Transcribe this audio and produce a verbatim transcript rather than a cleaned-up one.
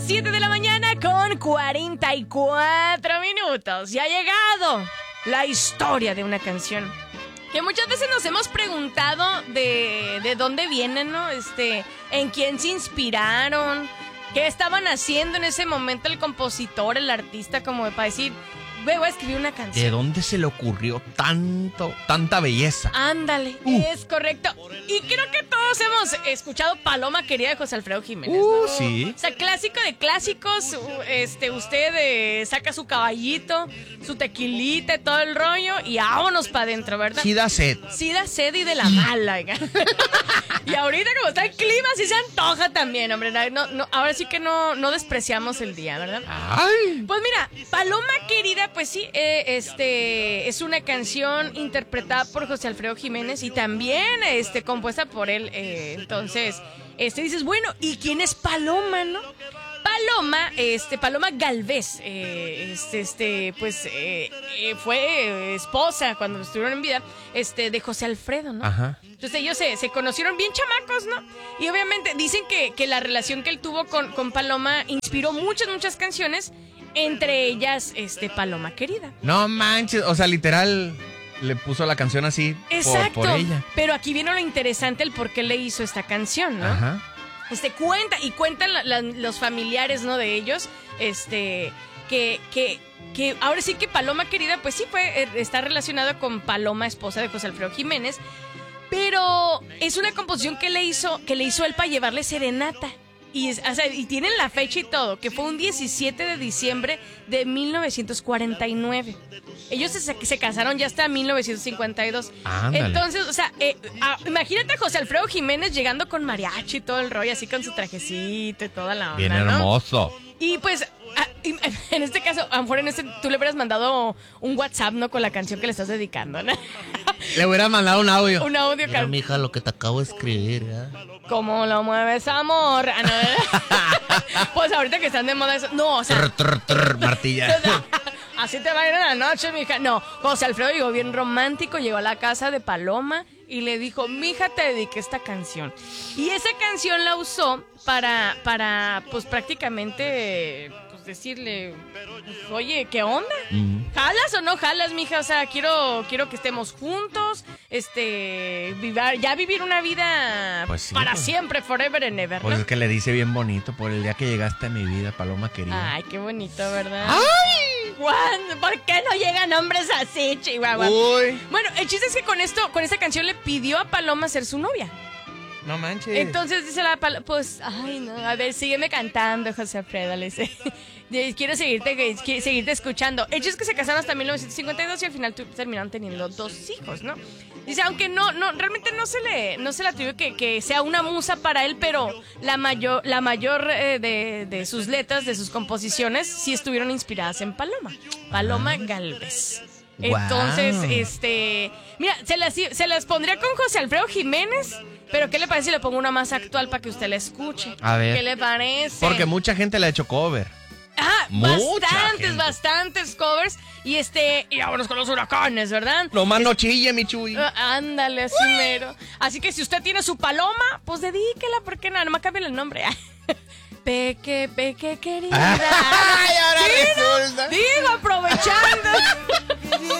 siete de la mañana con cuarenta y cuatro minutos. Ya ha llegado la historia de una canción que muchas veces nos hemos preguntado de, de dónde vienen, ¿no? Este, en quién se inspiraron, qué estaban haciendo en ese momento el compositor, el artista, como para decir, voy a escribir una canción. ¿De dónde se le ocurrió tanto, tanta belleza? Ándale, Uh. es correcto. Y creo que todos hemos escuchado Paloma Querida de José Alfredo Jiménez, Uh, ¿no? sí. O sea, clásico de clásicos. uh, Este, usted eh, saca su caballito, su tequilita, todo el rollo y vámonos para adentro, ¿verdad? Sí da sed. Sí da sed y de la mala, oiga. Y ahorita como está el clima, sí se antoja también, hombre. No, no, ahora sí que no, no despreciamos el día, ¿verdad? Ay. Pues mira, Paloma Querida, pues sí, eh, este es una canción interpretada por José Alfredo Jiménez y también este, compuesta por él. Eh, entonces, este dices, bueno, ¿y quién es Paloma, no? Paloma, este, Paloma Galvez, eh, este, este, pues, eh, eh, fue eh, esposa cuando estuvieron en vida, este, de José Alfredo, ¿no? Ajá. Entonces ellos se, se conocieron bien chamacos, ¿no? Y obviamente dicen que, que la relación que él tuvo con, con Paloma inspiró muchas, muchas canciones, entre ellas, este, Paloma Querida. No manches, o sea, literal le puso la canción así por, Exacto. por ella. Pero aquí viene lo interesante, el por qué le hizo esta canción, ¿no? Ajá. Este, cuenta, y cuentan la, la, los familiares, ¿no? De ellos, este, que, que, que ahora sí que Paloma Querida, pues sí fue, está relacionada con Paloma, esposa de José Alfredo Jiménez, pero es una composición que le hizo, que le hizo él para llevarle serenata. Y, o sea, y tienen la fecha y todo, que fue un diecisiete de diciembre de mil novecientos cuarenta y nueve. Ellos se, se casaron ya hasta mil novecientos cincuenta y dos. Ándale. Entonces, o sea, eh, ah, imagínate a José Alfredo Jiménez llegando con mariachi y todo el rollo, así con su trajecito y toda la onda, Bien ¿no? hermoso. Y pues, ah, en este caso, a lo mejor en este, tú le hubieras mandado un WhatsApp, ¿no? Con la canción que le estás dedicando, ¿no? Le hubiera mandado un audio. Un audio. Mira, que... mija, lo que te acabo de escribir, ¿eh? ¿Cómo lo mueves, amor? Ah, no. Pues ahorita que están de moda eso. No, o sea. Trr, trr, trr, martilla. Así te va a ir en la noche, mija. No, José Alfredo llegó bien romántico, llegó a la casa de Paloma y le dijo, mija, te dediqué esta canción. Y esa canción la usó para, para pues prácticamente, pues decirle, pues, oye, ¿qué onda? Mm. ¿Jalas o no jalas, mija? O sea, quiero, quiero que estemos juntos, este, vivar, ya vivir una vida Pues sí, para pues. siempre, forever and ever, ¿no? Pues es que le dice bien bonito por el día que llegaste a mi vida, Paloma Querida. Ay, qué bonito, ¿verdad? ¡Ay! Juan, ¿por qué no llegan hombres así, Chihuahua? Uy. Bueno, el chiste es que con esto, con esta canción le pidió a Paloma ser su novia. No manches. Entonces dice la Paloma, pues, ay, no, a ver, sígueme cantando, José Alfredo, le dice. Quiero seguirte, quiero seguirte escuchando. El chiste es que se casaron hasta mil novecientos cincuenta y dos y al final tu, terminaron teniendo dos hijos, ¿no? Dice, aunque no, no, realmente no se le, no se le atribuye que, que sea una musa para él, pero la mayor, la mayor eh, de, de sus letras, de sus composiciones, sí estuvieron inspiradas en Paloma. Paloma Galvez. Entonces, Wow. este, mira, se las, se las pondría con José Alfredo Jiménez, pero ¿qué le parece si le pongo una más actual para que usted la escuche? A ver. ¿Qué le parece? Porque mucha gente le ha hecho cover. Ah, Mucha bastantes, gente. bastantes covers. Y este, y vámonos con los huracanes, ¿verdad? No más no chille, mi Chuy. Ah, ándale, así mero. Así que si usted tiene su paloma, pues dedíquela, ¿por qué no? Nomás cámbiale el nombre. Peque, peque, querida. Ay, ahora Sí, ¿no? resulta. Digo, aprovechando.